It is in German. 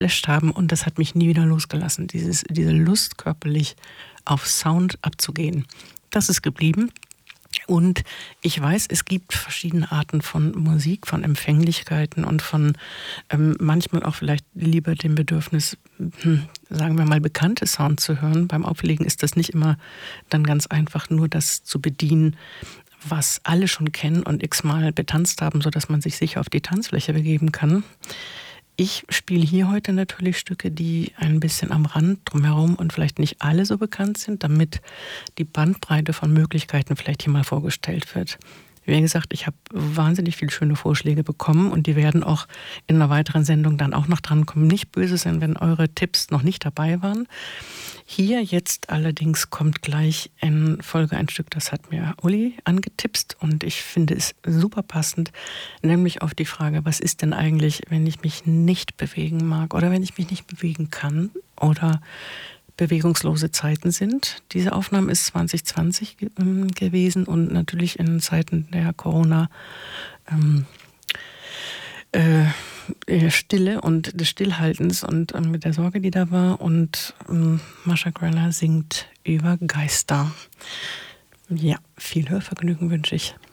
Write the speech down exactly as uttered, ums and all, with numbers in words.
gelöscht haben und das hat mich nie wieder losgelassen. Dieses, diese Lust, körperlich auf Sound abzugehen, das ist geblieben. Und ich weiß, es gibt verschiedene Arten von Musik, von Empfänglichkeiten und von ähm, manchmal auch vielleicht lieber dem Bedürfnis, hm, sagen wir mal, bekannte Sound zu hören. Beim Auflegen ist das nicht immer dann ganz einfach, nur das zu bedienen, was alle schon kennen und x-mal betanzt haben, sodass man sich sicher auf die Tanzfläche begeben kann. Ich spiele hier heute natürlich Stücke, die ein bisschen am Rand drumherum und vielleicht nicht alle so bekannt sind, damit die Bandbreite von Möglichkeiten vielleicht hier mal vorgestellt wird. Wie gesagt, ich habe wahnsinnig viele schöne Vorschläge bekommen und die werden auch in einer weiteren Sendung dann auch noch drankommen. Nicht böse sein, wenn eure Tipps noch nicht dabei waren. Hier jetzt allerdings kommt gleich in Folge ein Stück, das hat mir Uli angetipst und ich finde es super passend, nämlich auf die Frage, was ist denn eigentlich, wenn ich mich nicht bewegen mag oder wenn ich mich nicht bewegen kann oder bewegungslose Zeiten sind. Diese Aufnahme ist zwanzig zwanzig ge- ähm, gewesen und natürlich in Zeiten der Corona ähm, äh, äh, Stille und des Stillhaltens und ähm, mit der Sorge, die da war. Und ähm, Mascha Greller singt über Geister. Ja, viel Hörvergnügen wünsche ich.